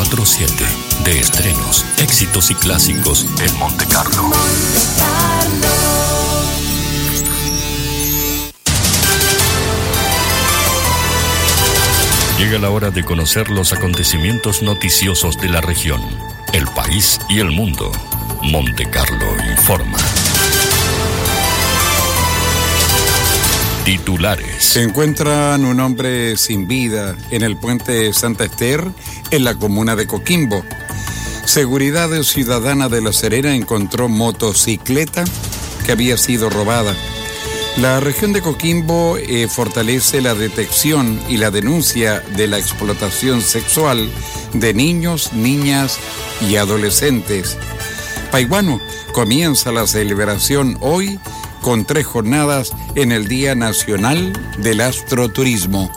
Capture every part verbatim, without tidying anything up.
cuatro siete. De estrenos, éxitos y clásicos en Monte Carlo. Monte Carlo. Llega la hora de conocer los acontecimientos noticiosos de la región, el país y el mundo. Monte Carlo informa. Titulares. Se encuentran un hombre sin vida en el puente Santa Ester, en la comuna de Coquimbo. Seguridad Ciudadana de La Serena encontró motocicleta que había sido robada. La región de Coquimbo eh, fortalece la detección y la denuncia de la explotación sexual de niños, niñas y adolescentes. Paihuano comienza la celebración hoy con tres jornadas en el Día Nacional del Astroturismo.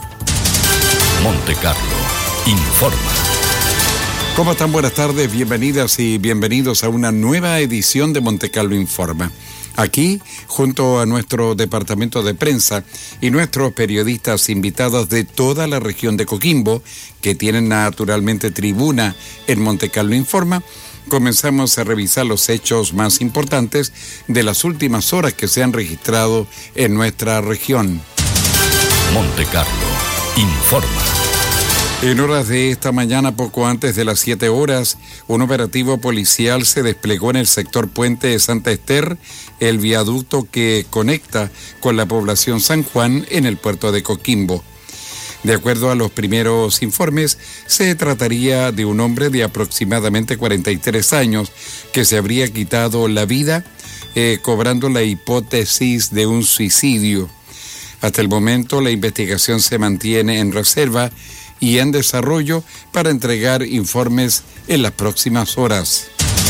Monte Carlo informa. ¿Cómo están? Buenas tardes, bienvenidas y bienvenidos a una nueva edición de Monte Carlo Informa. Aquí, junto a nuestro departamento de prensa y nuestros periodistas invitados de toda la región de Coquimbo, que tienen naturalmente tribuna en Monte Carlo Informa, comenzamos a revisar los hechos más importantes de las últimas horas que se han registrado en nuestra región. Monte Carlo informa. En horas de esta mañana, poco antes de las siete horas, un operativo policial se desplegó en el sector Puente de Santa Ester, el viaducto que conecta con la población San Juan en el puerto de Coquimbo. De acuerdo a los primeros informes, se trataría de un hombre de aproximadamente cuarenta y tres años que se habría quitado la vida, eh, cobrando la hipótesis de un suicidio. Hasta el momento, la investigación se mantiene en reserva y en desarrollo para entregar informes en las próximas horas.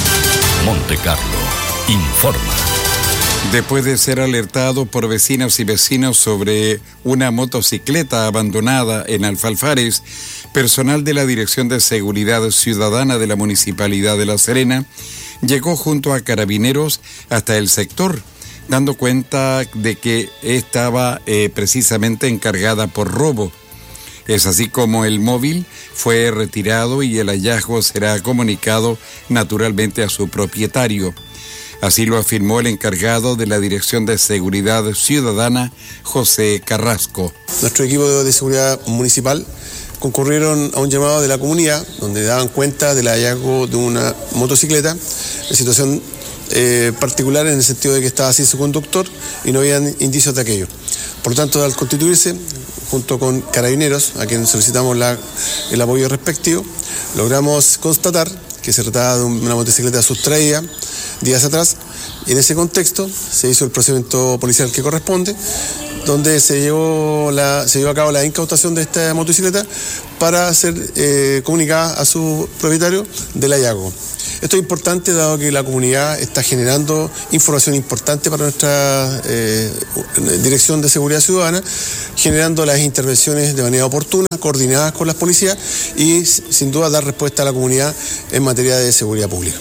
Monte Carlo informa. Después de ser alertado por vecinos y vecinos sobre una motocicleta abandonada en Alfalfares, personal de la Dirección de Seguridad Ciudadana de la Municipalidad de La Serena llegó junto a carabineros hasta el sector, dando cuenta de que estaba eh, precisamente encargada por robo. Es así como el móvil fue retirado y el hallazgo será comunicado naturalmente a su propietario. Así lo afirmó el encargado de la Dirección de Seguridad Ciudadana, José Carrasco. Nuestro equipo de seguridad municipal concurrieron a un llamado de la comunidad donde daban cuenta del hallazgo de una motocicleta en situación eh, particular en el sentido de que estaba sin su conductor y no habían indicios de aquello. Por lo tanto, al constituirse, junto con carabineros, a quienes solicitamos la, el apoyo respectivo, logramos constatar que se trataba de una motocicleta sustraída días atrás, y en ese contexto se hizo el procedimiento policial que corresponde, donde se llevó, la, se llevó a cabo la incautación de esta motocicleta para ser eh, comunicada a su propietario del hallazgo. Esto es importante dado que la comunidad está generando información importante para nuestra eh, Dirección de Seguridad Ciudadana, generando las intervenciones de manera oportuna, coordinadas con las policías y sin duda dar respuesta a la comunidad en materia de seguridad pública.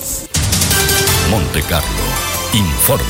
Monte Carlo informa.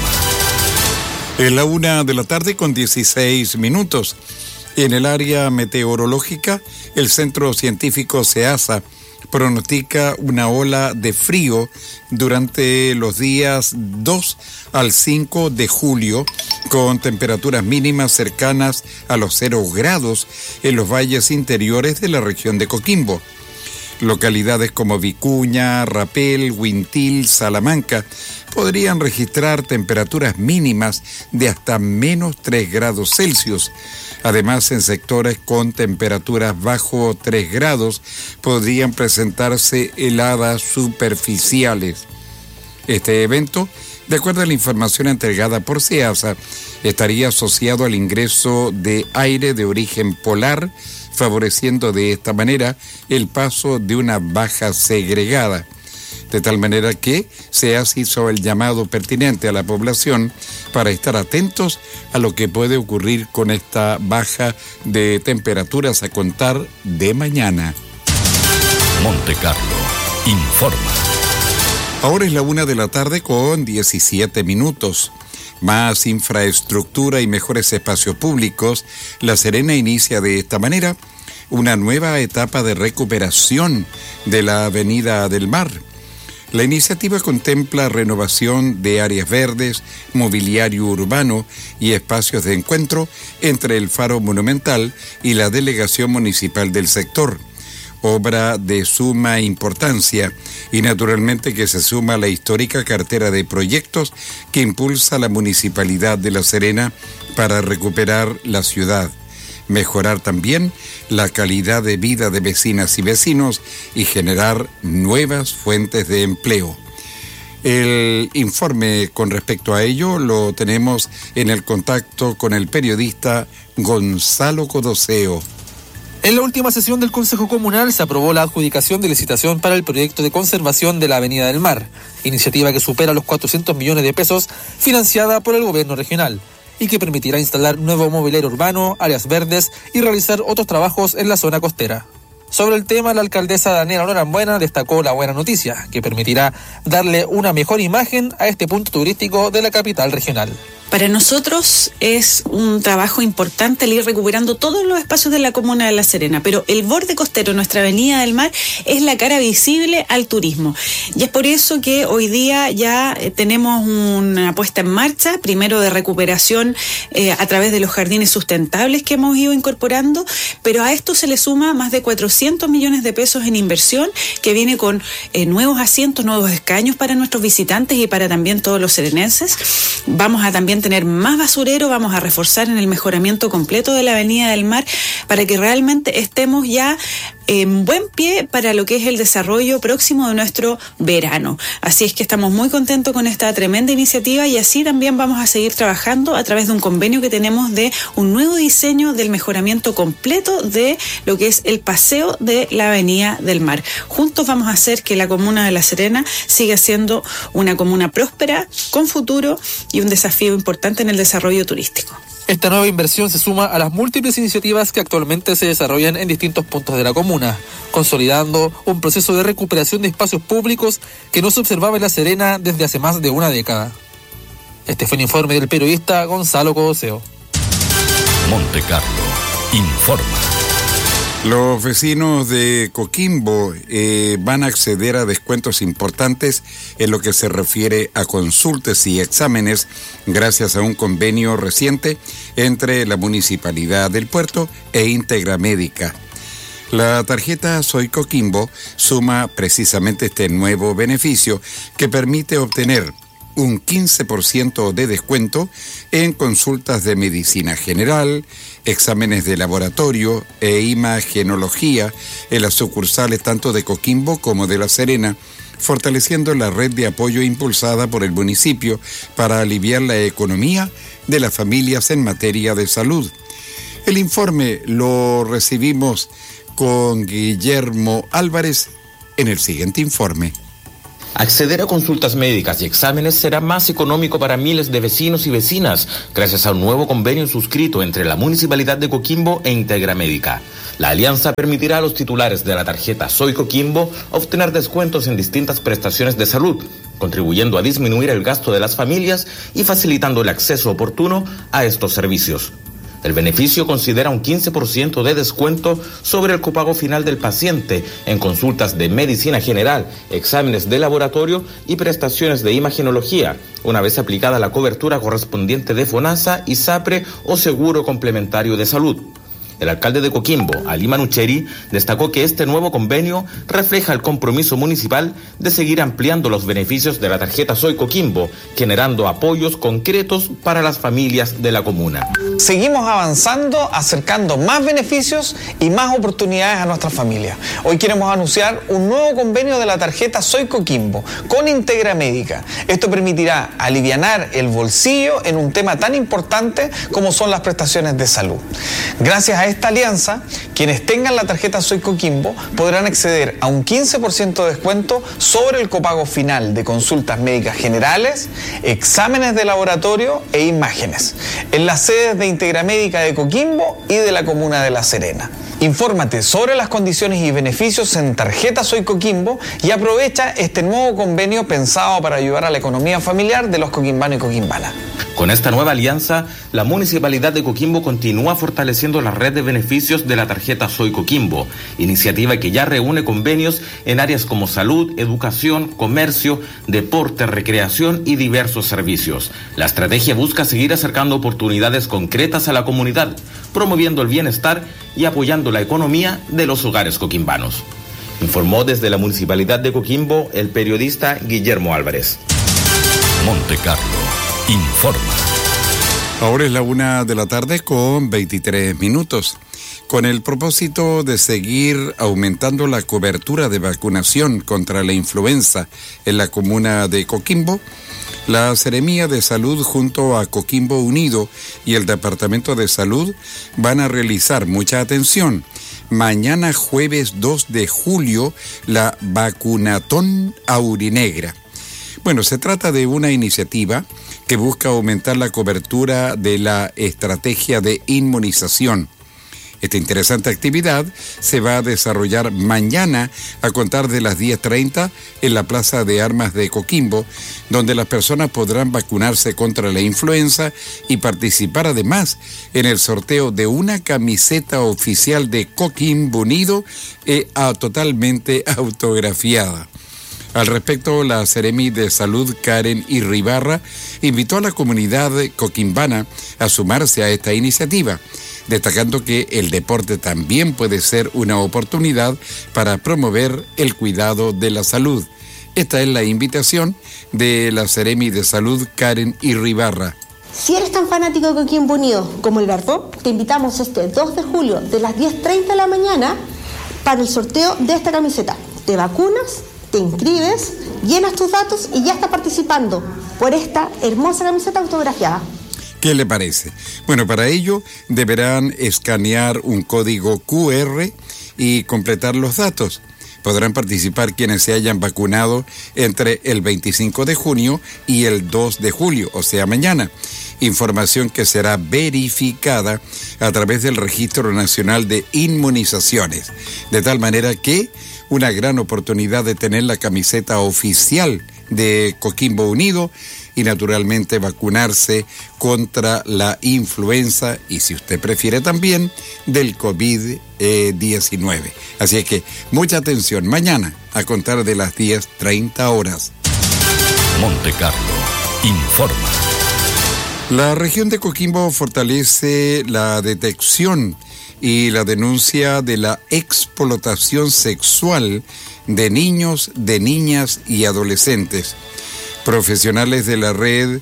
En la una de la tarde con dieciséis minutos, en el área meteorológica, el Centro Científico SEASA pronostica una ola de frío durante los días dos al cinco de julio, con temperaturas mínimas cercanas a los cero grados en los valles interiores de la región de Coquimbo. Localidades como Vicuña, Rapel, Huintil, Salamanca podrían registrar temperaturas mínimas de hasta menos tres grados Celsius. Además, en sectores con temperaturas bajo tres grados podrían presentarse heladas superficiales. Este evento, de acuerdo a la información entregada por SEASA, estaría asociado al ingreso de aire de origen polar, favoreciendo de esta manera el paso de una baja segregada. De tal manera que SEASA hizo el llamado pertinente a la población para estar atentos a lo que puede ocurrir con esta baja de temperaturas a contar de mañana. Monte Carlo informa. Ahora es la una de la tarde con diecisiete minutos. Más infraestructura y mejores espacios públicos. La Serena inicia de esta manera una nueva etapa de recuperación de la Avenida del Mar. La iniciativa contempla renovación de áreas verdes, mobiliario urbano y espacios de encuentro entre el Faro Monumental y la Delegación Municipal del sector. Obra de suma importancia y naturalmente que se suma a la histórica cartera de proyectos que impulsa la Municipalidad de La Serena para recuperar la ciudad, mejorar también la calidad de vida de vecinas y vecinos y generar nuevas fuentes de empleo. El informe con respecto a ello lo tenemos en el contacto con el periodista Gonzalo Codoseo. En la última sesión del Consejo Comunal se aprobó la adjudicación de licitación para el proyecto de conservación de la Avenida del Mar, iniciativa que supera los cuatrocientos millones de pesos, financiada por el gobierno regional, y que permitirá instalar nuevo mobiliario urbano, áreas verdes y realizar otros trabajos en la zona costera. Sobre el tema, la alcaldesa Daniela Norambuena destacó la buena noticia, que permitirá darle una mejor imagen a este punto turístico de la capital regional. Para nosotros es un trabajo importante el ir recuperando todos los espacios de la comuna de La Serena, pero el borde costero, nuestra Avenida del Mar, es la cara visible al turismo. Y es por eso que hoy día ya tenemos una puesta en marcha, primero de recuperación eh, a través de los jardines sustentables que hemos ido incorporando, pero a esto se le suma más de cuatrocientos millones de pesos en inversión, que viene con eh, nuevos asientos, nuevos escaños para nuestros visitantes y para también todos los serenenses. Vamos a también tener más basurero, vamos a reforzar en el mejoramiento completo de la Avenida del Mar para que realmente estemos ya en buen pie para lo que es el desarrollo próximo de nuestro verano. Así es que estamos muy contentos con esta tremenda iniciativa y así también vamos a seguir trabajando a través de un convenio que tenemos de un nuevo diseño del mejoramiento completo de lo que es el paseo de la Avenida del Mar. Juntos vamos a hacer que la comuna de La Serena siga siendo una comuna próspera, con futuro y un desafío importante en el desarrollo turístico. Esta nueva inversión se suma a las múltiples iniciativas que actualmente se desarrollan en distintos puntos de la comuna, consolidando un proceso de recuperación de espacios públicos que no se observaba en La Serena desde hace más de una década. Este fue un informe del periodista Gonzalo Codoseo. Monte Carlo informa. Los vecinos de Coquimbo eh, van a acceder a descuentos importantes en lo que se refiere a consultas y exámenes gracias a un convenio reciente entre la Municipalidad del Puerto e Integra Médica. La tarjeta Soy Coquimbo suma precisamente este nuevo beneficio que permite obtener un quince por ciento de descuento en consultas de medicina general, exámenes de laboratorio e imagenología en las sucursales tanto de Coquimbo como de La Serena, fortaleciendo la red de apoyo impulsada por el municipio para aliviar la economía de las familias en materia de salud. El informe lo recibimos con Guillermo Álvarez en el siguiente informe. Acceder a consultas médicas y exámenes será más económico para miles de vecinos y vecinas gracias a un nuevo convenio suscrito entre la Municipalidad de Coquimbo e Integra Médica. La alianza permitirá a los titulares de la tarjeta Soy Coquimbo obtener descuentos en distintas prestaciones de salud, contribuyendo a disminuir el gasto de las familias y facilitando el acceso oportuno a estos servicios. El beneficio considera un quince por ciento de descuento sobre el copago final del paciente en consultas de medicina general, exámenes de laboratorio y prestaciones de imagenología, una vez aplicada la cobertura correspondiente de FONASA, ISAPRE o Seguro Complementario de Salud. El alcalde de Coquimbo, Ali Manucheri, destacó que este nuevo convenio refleja el compromiso municipal de seguir ampliando los beneficios de la tarjeta Soy Coquimbo, generando apoyos concretos para las familias de la comuna. Seguimos avanzando, acercando más beneficios y más oportunidades a nuestras familias. Hoy queremos anunciar un nuevo convenio de la tarjeta Soy Coquimbo con Integra Médica. Esto permitirá alivianar el bolsillo en un tema tan importante como son las prestaciones de salud. Gracias a esta alianza, quienes tengan la tarjeta Soy Coquimbo podrán acceder a un quince por ciento de descuento sobre el copago final de consultas médicas generales, exámenes de laboratorio e imágenes en las sedes de Integra Médica de Coquimbo y de la comuna de La Serena. Infórmate sobre las condiciones y beneficios en Tarjeta Soy Coquimbo y aprovecha este nuevo convenio pensado para ayudar a la economía familiar de los coquimbanos y coquimbanas. Con esta nueva alianza, la Municipalidad de Coquimbo continúa fortaleciendo la red red de beneficios de la tarjeta Soy Coquimbo, iniciativa que ya reúne convenios en áreas como salud, educación, comercio, deporte, recreación y diversos servicios. La estrategia busca seguir acercando oportunidades concretas a la comunidad, promoviendo el bienestar y apoyando la economía de los hogares coquimbanos. Informó desde la Municipalidad de Coquimbo el periodista Guillermo Álvarez. Monte Carlo informa. Ahora es la una de la tarde con veintitrés minutos. Con el propósito de seguir aumentando la cobertura de vacunación contra la influenza en la comuna de Coquimbo, la Seremía de Salud junto a Coquimbo Unido y el Departamento de Salud van a realizar, mucha atención, mañana jueves dos de julio, la Vacunatón Aurinegra. Bueno, se trata de una iniciativa que busca aumentar la cobertura de la estrategia de inmunización. Esta interesante actividad se va a desarrollar mañana a contar de las diez treinta en la Plaza de Armas de Coquimbo, donde las personas podrán vacunarse contra la influenza y participar además en el sorteo de una camiseta oficial de Coquimbo Unido eh, a, totalmente autografiada. Al respecto, la Seremi de Salud, Karen Irribarra, invitó a la comunidad coquimbana a sumarse a esta iniciativa, destacando que el deporte también puede ser una oportunidad para promover el cuidado de la salud. Esta es la invitación de la Seremi de Salud, Karen Irribarra. Si eres tan fanático de Coquimbo Unido como el Gardó, te invitamos este dos de julio de las diez treinta de la mañana para el sorteo de esta camiseta. Te vacunas, te inscribes, llenas tus datos y ya estás participando por esta hermosa camiseta autografiada. ¿Qué le parece? Bueno, para ello deberán escanear un código cu erre y completar los datos. Podrán participar quienes se hayan vacunado entre el veinticinco de junio y el dos de julio, o sea, mañana. Información que será verificada a través del Registro Nacional de Inmunizaciones. De tal manera que una gran oportunidad de tener la camiseta oficial de Coquimbo Unido y naturalmente vacunarse contra la influenza y, si usted prefiere, también del covid diecinueve. Así es que mucha atención mañana a contar de las diez treinta horas. Monte Carlo informa. La región de Coquimbo fortalece la detección y la denuncia de la explotación sexual de niños, de niñas y adolescentes. Profesionales de la red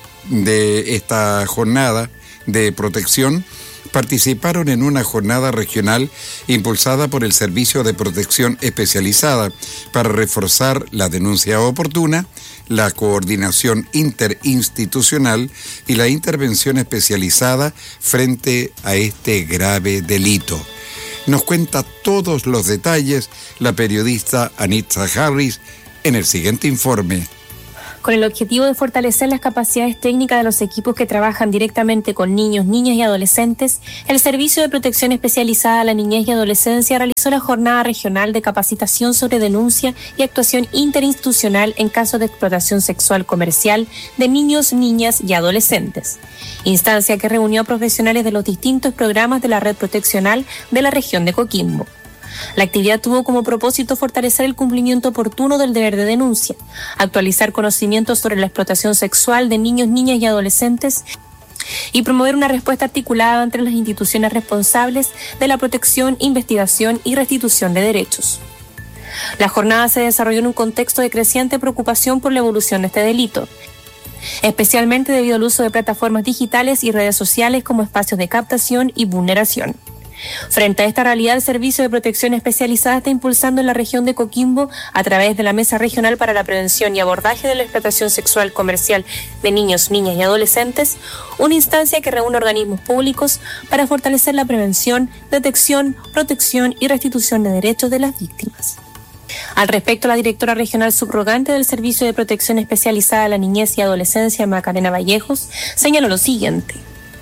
de esta jornada de protección participaron en una jornada regional impulsada por el Servicio de Protección Especializada para reforzar la denuncia oportuna, la coordinación interinstitucional y la intervención especializada frente a este grave delito. Nos cuenta todos los detalles la periodista Anitza Harris en el siguiente informe. Con el objetivo de fortalecer las capacidades técnicas de los equipos que trabajan directamente con niños, niñas y adolescentes, el Servicio de Protección Especializada a la Niñez y Adolescencia realizó la jornada regional de capacitación sobre denuncia y actuación interinstitucional en casos de explotación sexual comercial de niños, niñas y adolescentes, instancia que reunió a profesionales de los distintos programas de la red proteccional de la región de Coquimbo. La actividad tuvo como propósito fortalecer el cumplimiento oportuno del deber de denuncia, actualizar conocimientos sobre la explotación sexual de niños, niñas y adolescentes y promover una respuesta articulada entre las instituciones responsables de la protección, investigación y restitución de derechos. La jornada se desarrolló en un contexto de creciente preocupación por la evolución de este delito, especialmente debido al uso de plataformas digitales y redes sociales como espacios de captación y vulneración. Frente a esta realidad, el Servicio de Protección Especializada está impulsando en la región de Coquimbo, a través de la Mesa Regional para la Prevención y Abordaje de la Explotación Sexual Comercial de Niños, Niñas y Adolescentes, una instancia que reúne organismos públicos para fortalecer la prevención, detección, protección y restitución de derechos de las víctimas. Al respecto, la directora regional subrogante del Servicio de Protección Especializada a la Niñez y Adolescencia, Macarena Vallejos, señaló lo siguiente.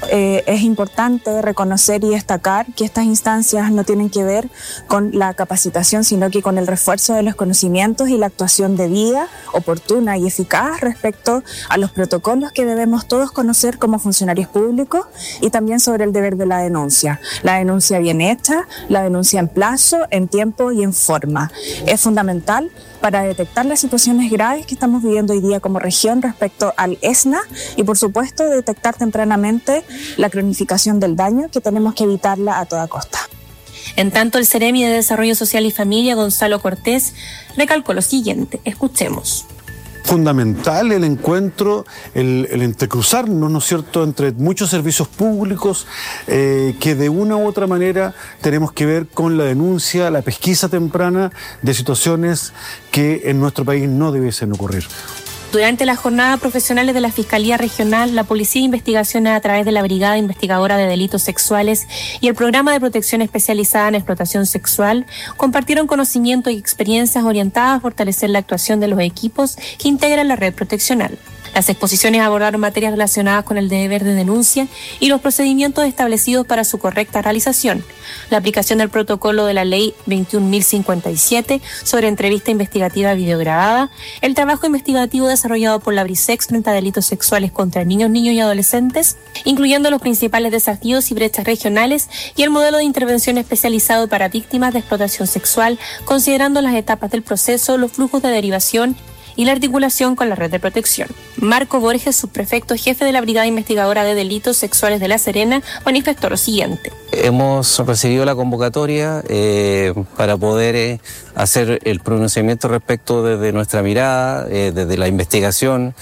Eh, es importante reconocer y destacar que estas instancias no tienen que ver con la capacitación, sino que con el refuerzo de los conocimientos y la actuación debida, oportuna y eficaz respecto a los protocolos que debemos todos conocer como funcionarios públicos y también sobre el deber de la denuncia. La denuncia bien hecha, la denuncia en plazo, en tiempo y en forma. Es fundamental para detectar las situaciones graves que estamos viviendo hoy día como región respecto al E S N A y, por supuesto, detectar tempranamente la cronificación del daño, que tenemos que evitarla a toda costa. En tanto, el Ceremi de Desarrollo Social y Familia, Gonzalo Cortés, recalcó lo siguiente. Escuchemos. Fundamental el encuentro, el, el entrecruzarnos, ¿no es cierto?, entre muchos servicios públicos eh, que de una u otra manera tenemos que ver con la denuncia, la pesquisa temprana de situaciones que en nuestro país no debiesen ocurrir. Durante la jornada profesionales de la Fiscalía Regional, la Policía de Investigaciones a través de la Brigada Investigadora de Delitos Sexuales y el Programa de Protección Especializada en Explotación Sexual compartieron conocimientos y experiencias orientadas a fortalecer la actuación de los equipos que integran la red proteccional. Las exposiciones abordaron materias relacionadas con el deber de denuncia y los procedimientos establecidos para su correcta realización, la aplicación del protocolo de la Ley veintiún mil cincuenta y siete sobre entrevista investigativa videograbada, el trabajo investigativo desarrollado por la BRISEX frente a delitos sexuales contra niños, niños y adolescentes, incluyendo los principales desafíos y brechas regionales, y el modelo de intervención especializado para víctimas de explotación sexual, considerando las etapas del proceso, los flujos de derivación y la articulación con la red de protección. Marco Borges, subprefecto jefe de la Brigada Investigadora de Delitos Sexuales de La Serena, manifestó lo siguiente. Hemos recibido la convocatoria eh, para poder eh, hacer el pronunciamiento respecto desde nuestra mirada, eh, desde la investigación,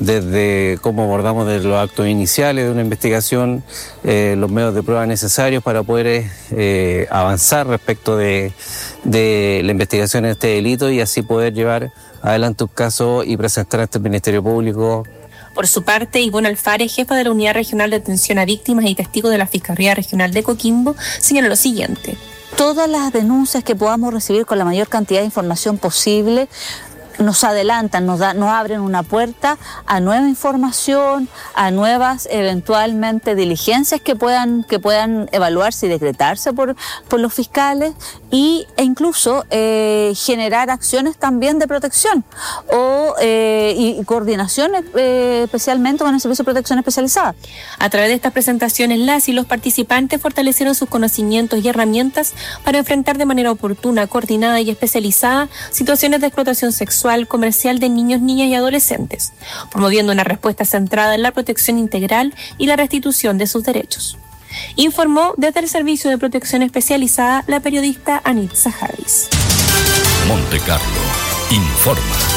desde cómo abordamos de los actos iniciales de una investigación, eh, los medios de prueba necesarios para poder eh, avanzar respecto de, de la investigación de este delito y así poder llevar adelante un caso y presentar ante el Ministerio Público. Por su parte, Ivonne Alfares, jefa de la Unidad Regional de Atención a Víctimas y Testigos de la Fiscalía Regional de Coquimbo, señaló lo siguiente. Todas las denuncias que podamos recibir con la mayor cantidad de información posible nos adelantan, nos, da, nos abren una puerta a nueva información, a nuevas eventualmente diligencias que puedan, que puedan evaluarse y decretarse por, por los fiscales y, e incluso eh, generar acciones también de protección o eh, y, y coordinaciones eh, especialmente con el Servicio de Protección Especializada. A través de estas presentaciones, las y los participantes fortalecieron sus conocimientos y herramientas para enfrentar de manera oportuna, coordinada y especializada situaciones de explotación sexual comercial de niños, niñas y adolescentes, promoviendo una respuesta centrada en la protección integral y la restitución de sus derechos. Informó desde el Servicio de Protección Especializada la periodista Anitza Javis. Monte Carlo informa.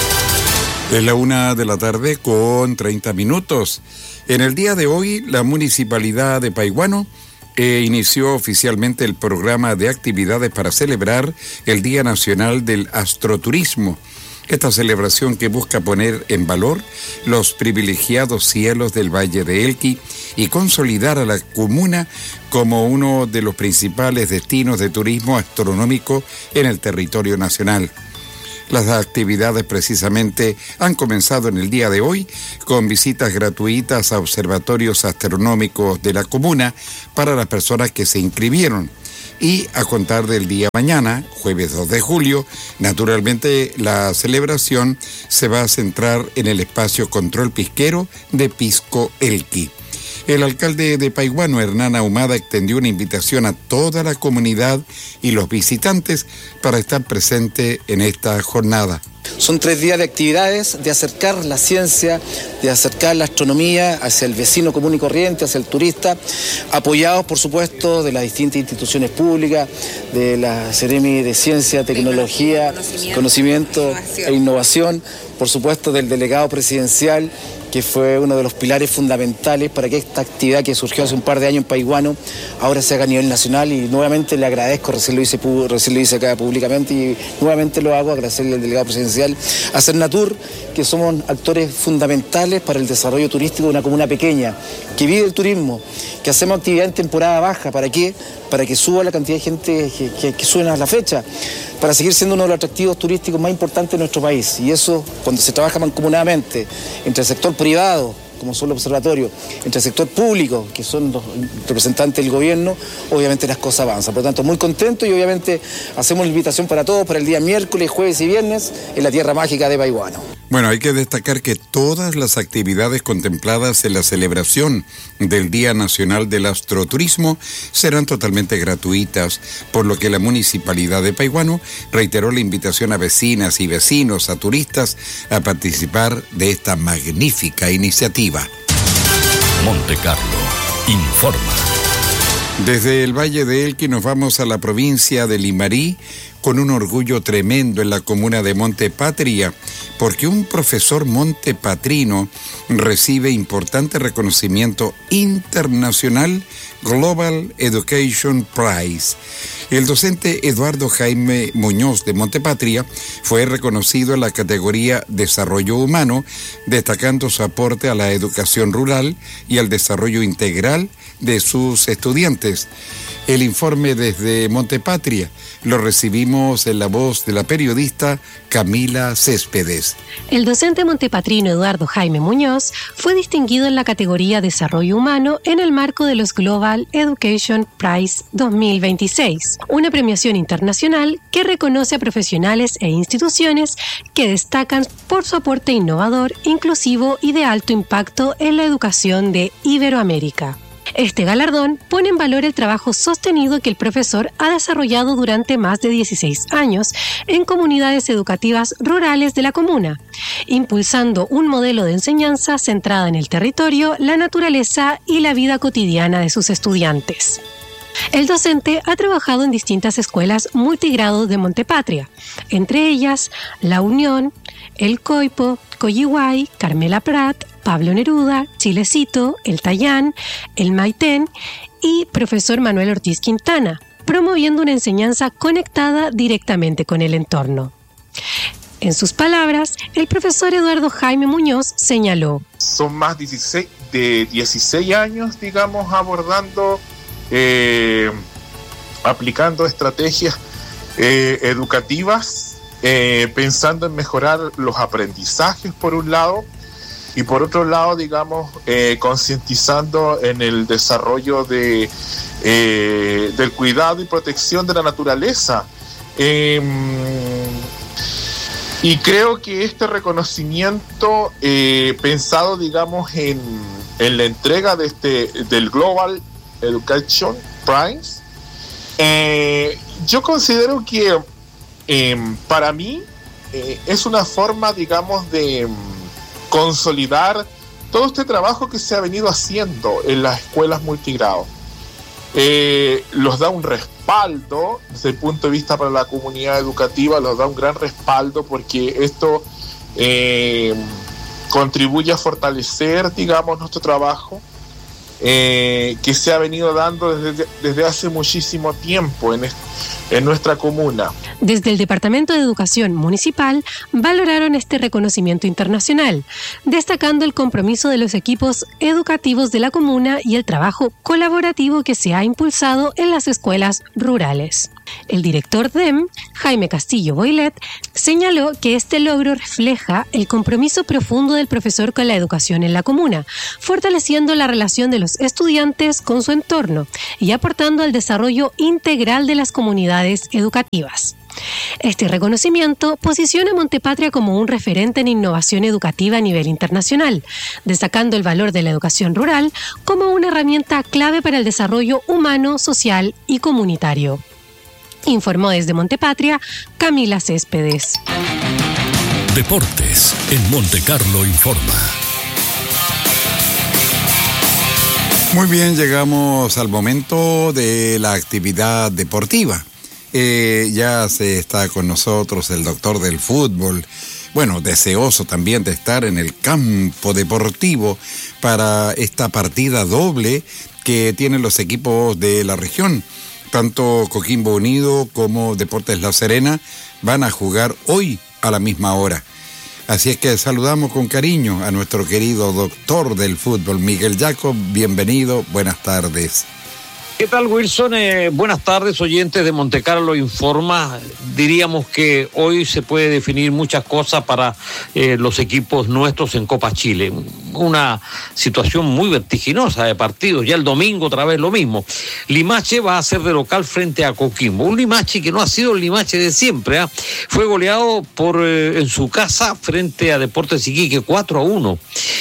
Es la una de la tarde con treinta minutos. En el día de hoy, la Municipalidad de Paihuano eh, inició oficialmente el programa de actividades para celebrar el Día Nacional del Astroturismo. Esta celebración que busca poner en valor los privilegiados cielos del Valle de Elqui y consolidar a la comuna como uno de los principales destinos de turismo astronómico en el territorio nacional. Las actividades precisamente han comenzado en el día de hoy con visitas gratuitas a observatorios astronómicos de la comuna para las personas que se inscribieron. Y a contar del día mañana, jueves dos de julio, naturalmente la celebración se va a centrar en el espacio Control Pisquero de Pisco Elqui. El alcalde de Paihuano, Hernán Ahumada, extendió una invitación a toda la comunidad y los visitantes para estar presente en esta jornada. Son tres días de actividades, de acercar la ciencia, de acercar la astronomía hacia el vecino común y corriente, hacia el turista, apoyados por supuesto de las distintas instituciones públicas, de la Ceremi de Ciencia, Tecnología, Conocimiento, Conocimiento e Innovación, por supuesto del delegado presidencial, que fue uno de los pilares fundamentales para que esta actividad que surgió hace un par de años en Paihuano ahora se haga a nivel nacional, y nuevamente le agradezco, recién lo hice, recién lo hice acá públicamente y nuevamente lo hago, agradecerle al delegado presidencial, a Cernatur, que somos actores fundamentales para el desarrollo turístico de una comuna pequeña, que vive el turismo, que hacemos actividad en temporada baja. ¿Para qué? Para que suba la cantidad de gente que, que, que suena a la fecha, para seguir siendo uno de los atractivos turísticos más importantes de nuestro país. Y eso, cuando se trabaja mancomunadamente entre el sector privado como son los observatorios, entre el sector público, que son los representantes del gobierno, obviamente las cosas avanzan. Por lo tanto, muy contento y obviamente hacemos la invitación para todos para el día miércoles, jueves y viernes en la tierra mágica de Paihuano. Bueno, hay que destacar que todas las actividades contempladas en la celebración del Día Nacional del Astroturismo serán totalmente gratuitas, por lo que la Municipalidad de Paihuano reiteró la invitación a vecinas y vecinos, a turistas, a participar de esta magnífica iniciativa. Monte Carlo informa. Desde el Valle de Elqui nos vamos a la provincia de Limarí con un orgullo tremendo en la comuna de Montepatria, porque un profesor montepatrino recibe importante reconocimiento internacional Global Education Prize. El docente Eduardo Jaime Muñoz de Montepatria fue reconocido en la categoría Desarrollo Humano, destacando su aporte a la educación rural y al desarrollo integral de sus estudiantes. El informe desde Montepatria lo recibimos en la voz de la periodista Camila Céspedes. El docente montepatrino Eduardo Jaime Muñoz fue distinguido en la categoría Desarrollo Humano en el marco de los Global Education Prize dos mil veintiséis, una premiación internacional que reconoce a profesionales e instituciones que destacan por su aporte innovador, inclusivo y de alto impacto en la educación de Iberoamérica. Este galardón pone en valor el trabajo sostenido que el profesor ha desarrollado durante más de dieciséis años en comunidades educativas rurales de la comuna, impulsando un modelo de enseñanza centrada en el territorio, la naturaleza y la vida cotidiana de sus estudiantes. El docente ha trabajado en distintas escuelas multigrado de Montepatria, entre ellas La Unión, El Coipo, Coyihuay, Carmela Prat, Pablo Neruda, Chilecito, El Tayán, El Maitén y profesor Manuel Ortiz Quintana, promoviendo una enseñanza conectada directamente con el entorno. En sus palabras, el profesor Eduardo Jaime Muñoz señaló: son más dieciséis, de dieciséis años, digamos, abordando, eh, aplicando estrategias eh, educativas, eh, pensando en mejorar los aprendizajes por un lado, y por otro lado, digamos, eh, concientizando en el desarrollo de, eh, del cuidado y protección de la naturaleza. Eh, y creo que este reconocimiento, eh, pensado, digamos, en, en la entrega de este, del Global Education Prize, eh, yo considero que eh, para mí eh, es una forma, digamos, de consolidar todo este trabajo que se ha venido haciendo en las escuelas multigrado. Eh, los da un respaldo desde el punto de vista para la comunidad educativa, los da un gran respaldo porque esto eh, contribuye a fortalecer, digamos, nuestro trabajo eh, que se ha venido dando desde, desde hace muchísimo tiempo en, en nuestra comuna. Desde el Departamento de Educación Municipal valoraron este reconocimiento internacional, destacando el compromiso de los equipos educativos de la comuna y el trabajo colaborativo que se ha impulsado en las escuelas rurales. El director D E M, Jaime Castillo Boilet, señaló que este logro refleja el compromiso profundo del profesor con la educación en la comuna, fortaleciendo la relación de los estudiantes con su entorno y aportando al desarrollo integral de las comunidades educativas. Este reconocimiento posiciona a Montepatria como un referente en innovación educativa a nivel internacional, destacando el valor de la educación rural como una herramienta clave para el desarrollo humano, social y comunitario. Informó desde Montepatria Camila Céspedes. Deportes en Monte Carlo informa. Muy bien, llegamos al momento de la actividad deportiva. Eh, ya se está con nosotros el doctor del fútbol, bueno, deseoso también de estar en el campo deportivo para esta partida doble que tienen los equipos de la región. Tanto Coquimbo Unido como Deportes La Serena van a jugar hoy a la misma hora. Así es que saludamos con cariño a nuestro querido doctor del fútbol, Miguel Jacob. Bienvenido, buenas tardes. ¿Qué tal, Wilson? Eh, buenas tardes, oyentes de Montecarlo Informa. Diríamos que hoy se puede definir muchas cosas para eh, los equipos nuestros en Copa Chile. Una situación muy vertiginosa de partidos. Ya el domingo otra vez lo mismo. Limache va a ser de local frente a Coquimbo. Un Limache que no ha sido el Limache de siempre. ¿eh? Fue goleado por eh, en su casa frente a Deportes Iquique cuatro a uno.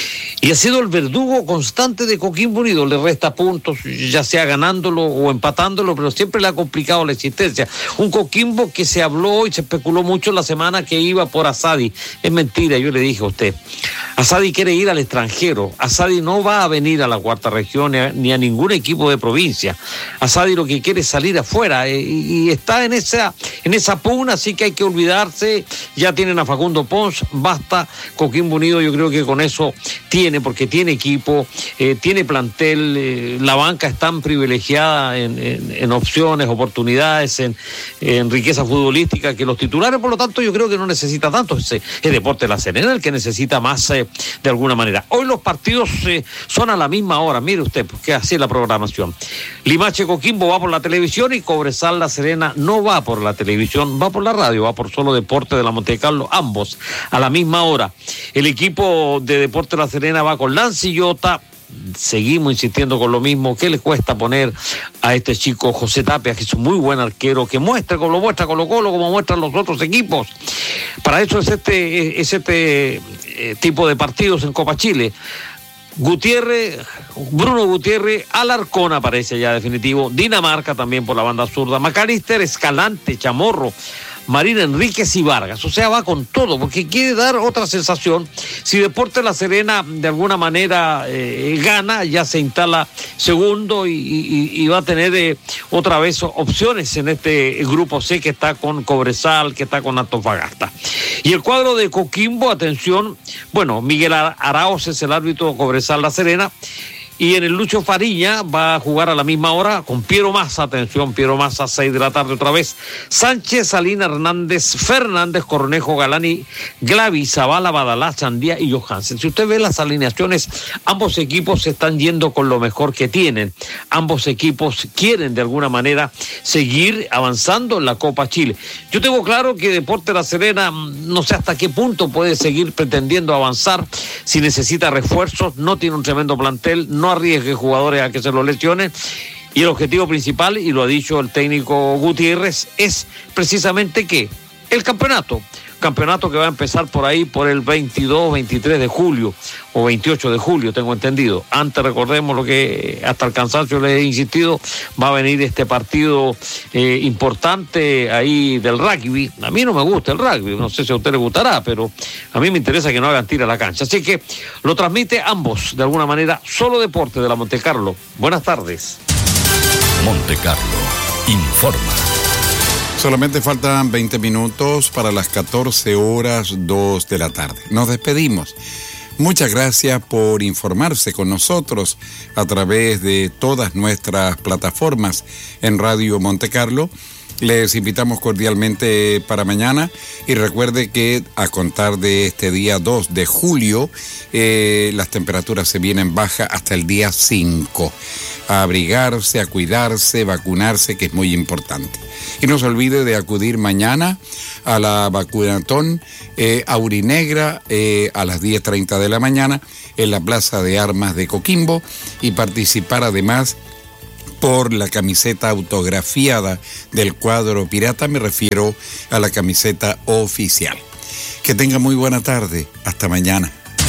Y ha sido el verdugo constante de Coquimbo Unido. Le resta puntos, ya sea ganándolo o empatándolo, pero siempre le ha complicado la existencia. Un Coquimbo que se habló y se especuló mucho la semana que iba por Asadi. Es mentira, yo le dije a usted. Asadi quiere ir al extranjero. Asadi no va a venir a la cuarta región ni a, ni a ningún equipo de provincia. Asadi lo que quiere es salir afuera eh, y, y está en esa, en esa pugna, así que hay que olvidarse. Ya tienen a Facundo Pons, basta. Coquimbo Unido yo creo que con eso tiene, porque tiene equipo, eh, tiene plantel, eh, la banca es tan privilegiada en, en, en opciones, oportunidades, en, en riqueza futbolística, que los titulares, por lo tanto, yo creo que no necesita tanto. Es, es Deportes La Serena el que necesita más eh, de alguna manera. Hoy los partidos eh, son a la misma hora, mire usted, porque así es la programación. Limache Coquimbo va por la televisión y Cobresal La Serena no va por la televisión, va por la radio, va por solo Deportes de la Montecarlo, ambos a la misma hora. El equipo de Deportes La Serena va con Lancillota. Seguimos insistiendo con lo mismo. ¿Qué le cuesta poner a este chico José Tapia, que es un muy buen arquero, que muestra, como lo muestra Colo Colo, como muestran los otros equipos? Para eso es este, es este eh, tipo de partidos en Copa Chile. Gutiérrez, Bruno Gutiérrez, Alarcón aparece ya definitivo, Dinamarca también por la banda zurda, Macalister, Escalante, Chamorro, Marín Enríquez y Vargas. O sea, va con todo, porque quiere dar otra sensación. Si Deportes La Serena de alguna manera eh, gana, ya se instala segundo y, y, y va a tener eh, otra vez opciones en este grupo C que está con Cobresal, que está con Antofagasta. Y el cuadro de Coquimbo, atención, bueno, Miguel Araoz es el árbitro de Cobresal La Serena. Y en el Lucho Fariña va a jugar a la misma hora con Piero Massa, atención, Piero Massa, seis de la tarde otra vez. Sánchez, Salina, Hernández, Fernández, Cornejo, Galani, Glavi, Zavala, Badalá, Chandía y Johansen. Si usted ve las alineaciones, ambos equipos se están yendo con lo mejor que tienen. Ambos equipos quieren de alguna manera seguir avanzando en la Copa Chile. Yo tengo claro que Deportes La Serena, no sé hasta qué punto puede seguir pretendiendo avanzar si necesita refuerzos, no tiene un tremendo plantel, no no arriesgue jugadores a que se los lesionen, y el objetivo principal, y lo ha dicho el técnico Gutiérrez, es precisamente que el campeonato, campeonato que va a empezar por ahí por el veintidós, veintitrés de julio o veintiocho de julio, tengo entendido. Antes, recordemos lo que hasta el cansancio les he insistido, va a venir este partido eh, importante ahí del rugby. A mí no me gusta el rugby, no sé si a usted le gustará, pero a mí me interesa que no hagan tira a la cancha. Así que lo transmite ambos, de alguna manera, solo Deportes de la Montecarlo. Buenas tardes. Montecarlo informa. Solamente faltan veinte minutos para las catorce horas dos de la tarde. Nos despedimos. Muchas gracias por informarse con nosotros a través de todas nuestras plataformas en Radio Montecarlo. Les invitamos cordialmente para mañana y recuerde que a contar de este día dos de julio eh, las temperaturas se vienen bajas hasta el día cinco. A abrigarse, a cuidarse, vacunarse, que es muy importante. Y no se olvide de acudir mañana a la vacunatón eh, Aurinegra eh, a las diez treinta de la mañana en la Plaza de Armas de Coquimbo y participar además por la camiseta autografiada del cuadro pirata, me refiero a la camiseta oficial. Que tenga muy buena tarde, hasta mañana.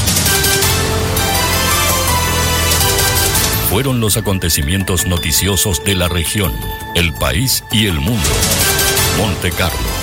Fueron los acontecimientos noticiosos de la región, el país y el mundo. Montecarlo